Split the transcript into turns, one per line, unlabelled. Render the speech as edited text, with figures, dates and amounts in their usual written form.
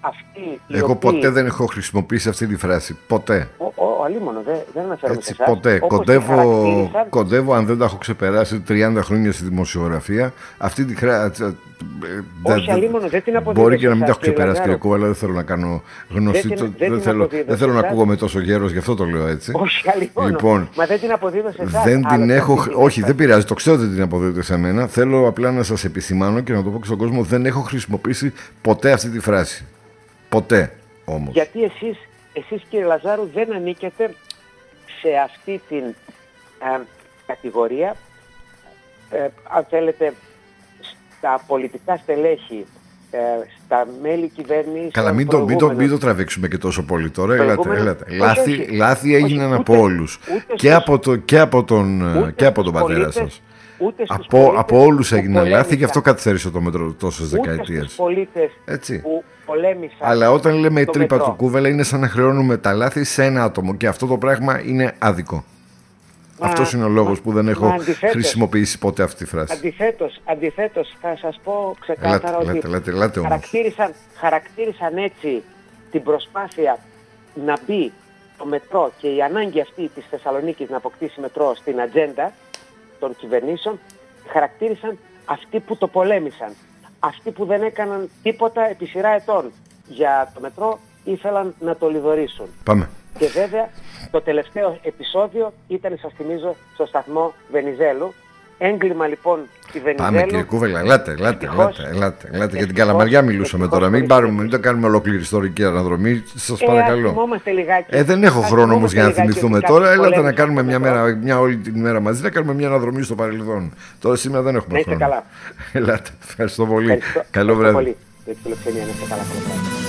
αυτοί.
Εγώ ποτέ δεν έχω χρησιμοποιήσει αυτή τη φράση. Ποτέ.
Αλίμονο, δεν αναφέρομαι σε εσάς.
Ποτέ. Κοντεύω, αν δεν τα έχω ξεπεράσει 30 χρόνια στη δημοσιογραφία, αυτή τη χράση.
Όχι, αλίμονο, δεν την αποδίδω.
Μπορεί και να μην τα έχω ξεπεράσει, κύριε Κούβαλα, δεν θέλω να κάνω γνωστή. Δεν θέλω να ακούγομαι τόσο γέρος, γι' αυτό το λέω έτσι.
Όχι, αλίμονο.
Λοιπόν,
μα δεν την αποδίδω σε εσάς.
Δεν την έχω. Όχι, δεν πειράζει, το ξέρω ότι την αποδίδετε σε μένα. Θέλω απλά να σας επισημάνω και να το πω και στον κόσμο: δεν έχω χρησιμοποιήσει ποτέ αυτή τη φράση. Ποτέ όμως.
Γιατί εσείς κύριε Λαζάρου δεν ανήκετε σε αυτή την κατηγορία, αν θέλετε, στα πολιτικά στελέχη, στα μέλη κυβέρνησης.
Καλά, μην το τραβήξουμε και τόσο πολύ τώρα. Ελάτε. Λάθη έγιναν από όλους. Και από τον πατέρα σας. Από όλους έγιναν λάθη, γι' αυτό καθυστέρησε το μέτρο τόσες δεκαετίες.
Στους πολίτες που πολέμησαν.
Αλλά όταν λέμε η τρύπα του Κούβελα, είναι σαν να χρεώνουμε τα λάθη σε ένα άτομο. Και αυτό το πράγμα είναι άδικο. Αυτός είναι ο λόγος που δεν έχω χρησιμοποιήσει ποτέ αυτή τη φράση.
Αντιθέτως, θα σας πω ξεκάθαρα ότι χαρακτήρισαν έτσι την προσπάθεια να μπει το μετρό και η ανάγκη αυτή της Θεσσαλονίκης να αποκτήσει μετρό στην ατζέντα των κυβερνήσεων, χαρακτήρισαν αυτοί που το πολέμησαν. Αυτοί που δεν έκαναν τίποτα επί σειρά ετών για το μετρό ήθελαν να το λιδωρήσουν.
Πάμε.
Και βέβαια το τελευταίο επεισόδιο ήταν, σας θυμίζω, στο σταθμό Βενιζέλου. Έγκλημα λοιπόν τη Βενιζέλου.
Πάμε κύριε Κούβελα, ελάτε. Για την Καλαμαριά μιλούσαμε τώρα. Μην το κάνουμε ολόκληρη ιστορική αναδρομή, σας παρακαλώ. Δεν έχω χρόνο όμως για να θυμηθούμε τώρα. Έλατε να κάνουμε μια όλη την ημέρα μαζί, να κάνουμε μια αναδρομή στο παρελθόν. Τώρα σήμερα δεν έχουμε χρόνο.
Καλά.
Ελάτε, ευχαριστώ πολύ. Καλό βράδυ.